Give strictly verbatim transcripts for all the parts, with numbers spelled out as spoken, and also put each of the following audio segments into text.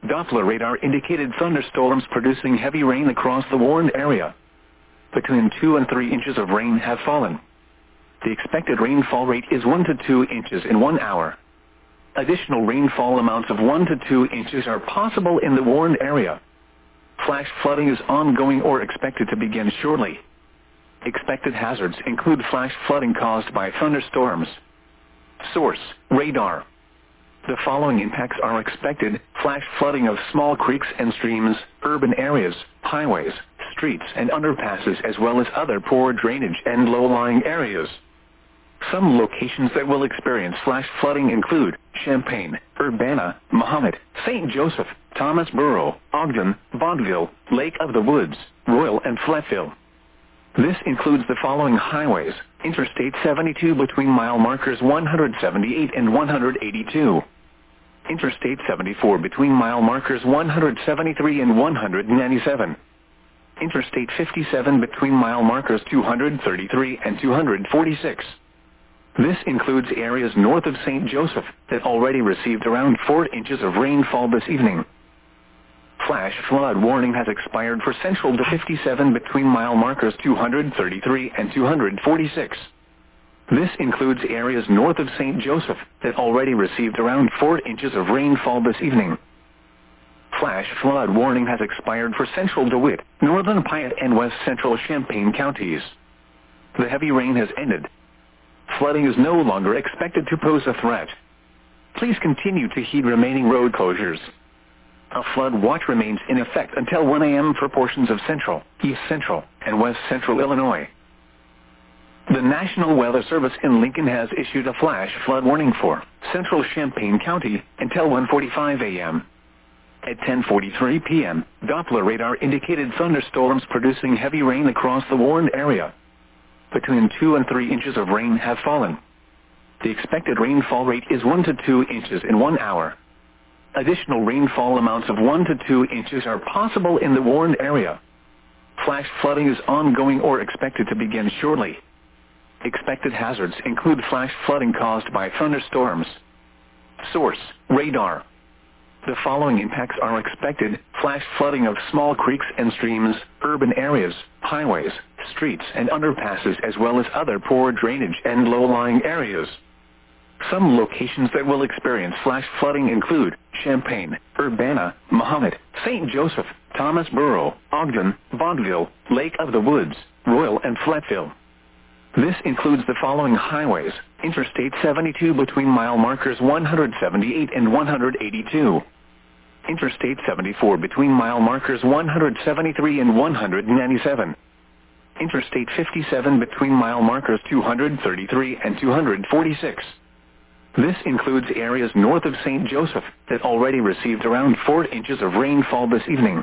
Doppler radar indicated thunderstorms producing heavy rain across the warned area. Between two and three inches of rain have fallen. The expected rainfall rate is one to two inches in one hour. Additional rainfall amounts of one to two inches are possible in the warned area. Flash flooding is ongoing or expected to begin shortly. Expected hazards include flash flooding caused by thunderstorms. Source: radar. The following impacts are expected: flash flooding of small creeks and streams, urban areas, highways, streets and underpasses, as well as other poor drainage and low-lying areas. Some locations that will experience flash flooding include Champaign, Urbana, Mahomet, Saint Joseph, Thomas Borough, Ogden, Vaudeville, Lake of the Woods, Royal and Fletville. This includes the following highways: Interstate seventy-two between mile markers one hundred seventy-eight and one hundred eighty-two. Interstate seventy-four between mile markers one hundred seventy-three and one hundred ninety-seven. Interstate fifty-seven between mile markers two hundred thirty-three and two hundred forty-six. This includes areas north of Saint Joseph that already received around four inches of rainfall this evening. Flash flood warning has expired for Central to fifty-seven between mile markers two hundred thirty-three and two hundred forty-six. This includes areas north of Saint Joseph that already received around four inches of rainfall this evening. Flash flood warning has expired for Central DeWitt, Northern Piatt and West Central Champaign counties. The heavy rain has ended. Flooding is no longer expected to pose a threat. Please continue to heed remaining road closures. A flood watch remains in effect until one a m for portions of central, east central, and west central Illinois. The National Weather Service in Lincoln has issued a flash flood warning for central Champaign County until one forty-five a m At ten forty-three p m, Doppler radar indicated thunderstorms producing heavy rain across the warned area. Between two and three inches of rain have fallen. The expected rainfall rate is one to two inches in one hour. Additional rainfall amounts of one to two inches are possible in the warned area. Flash flooding is ongoing or expected to begin shortly. Expected hazards include flash flooding caused by thunderstorms. Source: radar. The following impacts are expected: flash flooding of small creeks and streams, urban areas, highways, streets and underpasses, as well as other poor drainage and low-lying areas. Some locations that will experience flash flooding include Champaign, Urbana, Mahomet, Saint Joseph, Thomas Borough, Ogden, Vaudeville, Lake of the Woods, Royal and Fletville. This includes the following highways: Interstate seventy-two between mile markers one hundred seventy-eight and one hundred eighty-two. Interstate seventy-four between mile markers one hundred seventy-three and one hundred ninety-seven. Interstate fifty-seven between mile markers two hundred thirty-three and two hundred forty-six. This includes areas north of Saint Joseph that already received around four inches of rainfall this evening.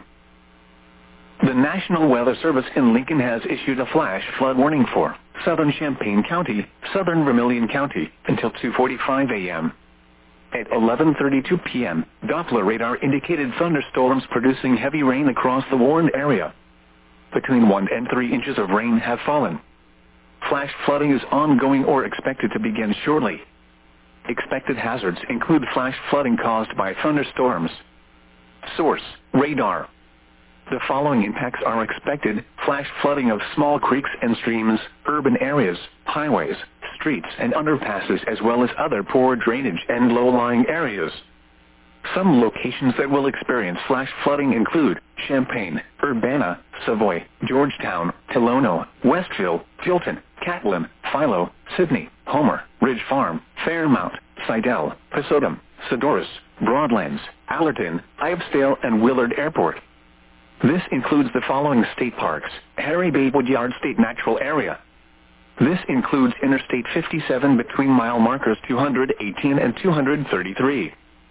The National Weather Service in Lincoln has issued a flash flood warning for southern Champaign County, southern Vermilion County, until two forty-five a m At eleven thirty-two p m, Doppler radar indicated thunderstorms producing heavy rain across the warned area. Between one and three inches of rain have fallen. Flash flooding is ongoing or expected to begin shortly. Expected hazards include flash flooding caused by thunderstorms. Source: radar. The following impacts are expected: flash flooding of small creeks and streams, urban areas, highways, streets and underpasses, as well as other poor drainage and low-lying areas. Some locations that will experience flash flooding include Champaign, Urbana, Savoy, Georgetown, Tolono, Westville, Tilton, Catlin, Philo, Sydney, Homer, Ridge Farm, Fairmount, Sidell, Pasodum, Sadorus, Broadlands, Allerton, Ivesdale, and Willard Airport. This includes the following state parks: Harry Bay Woodyard State Natural Area. This includes Interstate fifty-seven between mile markers two hundred eighteen and two hundred thirty-three.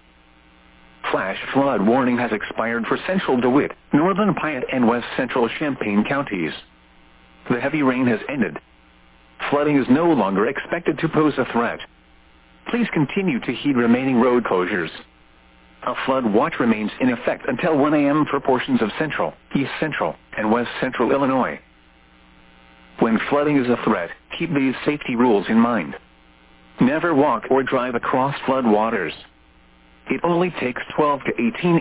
Flash flood warning has expired for Central DeWitt, Northern Piatt and West Central Champaign counties. The heavy rain has ended. Flooding is no longer expected to pose a threat. Please continue to heed remaining road closures. A flood watch remains in effect until one a m for portions of central, east central, and west central Illinois. When flooding is a threat, keep these safety rules in mind. Never walk or drive across flood waters. It only takes twelve to eighteen